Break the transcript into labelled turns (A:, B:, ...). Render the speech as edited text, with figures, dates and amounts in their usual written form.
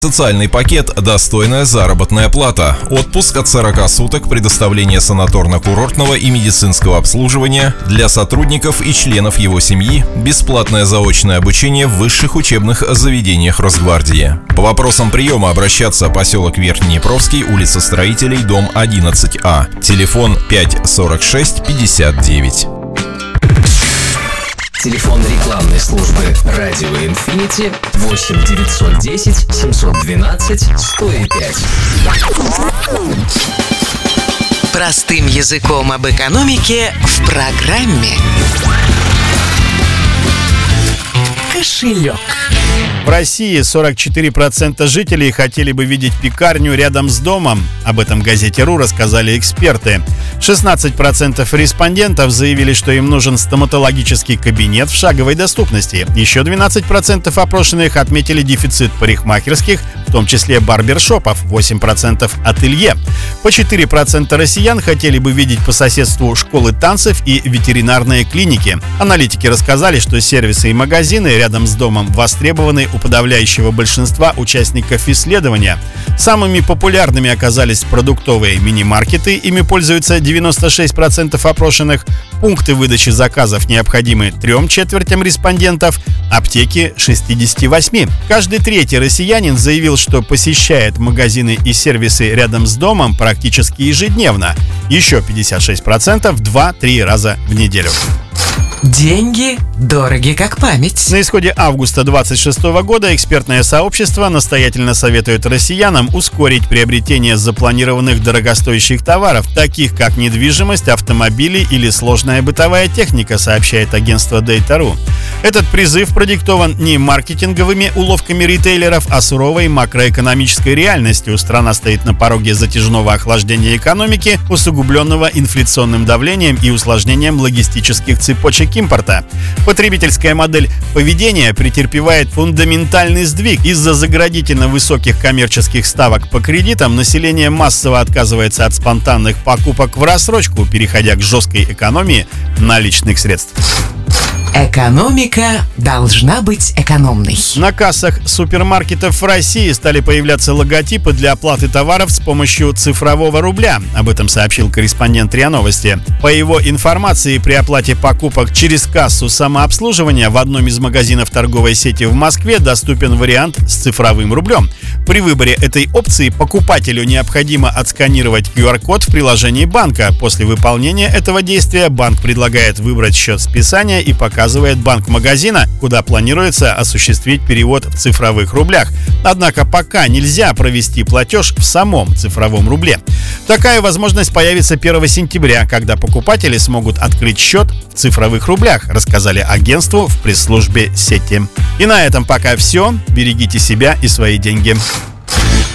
A: Социальный пакет «Достойная заработная плата», отпуск от 40 суток, предоставление санаторно-курортного и медицинского обслуживания для сотрудников и членов его семьи, бесплатное заочное обучение в высших учебных заведениях Росгвардии. По вопросам приема обращаться: поселок Верхнеднепровский, улица Строителей, дом 11А, телефон 546 59.
B: Телефон рекламной службы «Радио Инфинити» 8 910 712 105.
C: Простым языком об экономике в программе «Кошелек».
D: В России 44% жителей хотели бы видеть пекарню рядом с домом. Об этом газете РУ рассказали эксперты. 16% респондентов заявили, что им нужен стоматологический кабинет в шаговой доступности. Еще 12% опрошенных отметили дефицит парикмахерских, в том числе барбершопов, 8% ателье. По 4% россиян хотели бы видеть по соседству школы танцев и ветеринарные клиники. Аналитики рассказали, что сервисы и магазины рядом с домом востребованы у подавляющего большинства участников исследования. Самыми популярными оказались продуктовые мини-маркеты, ими пользуются 96% опрошенных, пункты выдачи заказов необходимы 3/4 респондентов, аптеки — 68%. Каждый третий россиянин заявил, что посещает магазины и сервисы рядом с домом практически ежедневно, еще 56% 2-3 раза в неделю.
C: Деньги дороги как память.
D: На исходе августа 2026 года экспертное сообщество настоятельно советует россиянам ускорить приобретение запланированных дорогостоящих товаров, таких как недвижимость, автомобили или сложная бытовая техника, сообщает агентство Data.ru. Этот призыв продиктован не маркетинговыми уловками ритейлеров, а суровой макроэкономической реальностью. Страна стоит на пороге затяжного охлаждения экономики, усугубленного инфляционным давлением и усложнением логистических цепочек импорта. Потребительская модель поведения претерпевает фундаментальный сдвиг. Из-за заградительно высоких коммерческих ставок по кредитам население массово отказывается от спонтанных покупок в рассрочку, переходя к жесткой экономии наличных средств.
C: Экономика должна быть экономной.
D: На кассах супермаркетов в России стали появляться логотипы для оплаты товаров с помощью цифрового рубля. Об этом сообщил корреспондент РИА Новости. По его информации, при оплате покупок через кассу самообслуживания в одном из магазинов торговой сети в Москве доступен вариант с цифровым рублем. При выборе этой опции покупателю необходимо отсканировать QR-код в приложении банка. После выполнения этого действия банк предлагает выбрать счет списания и показывает банк магазина, куда планируется осуществить перевод в цифровых рублях. Однако пока нельзя провести платеж в самом цифровом рубле. Такая возможность появится 1 сентября, когда покупатели смогут открыть счет в цифровых рублях, рассказали агентству в пресс-службе сети. И на этом пока все. Берегите себя и свои деньги.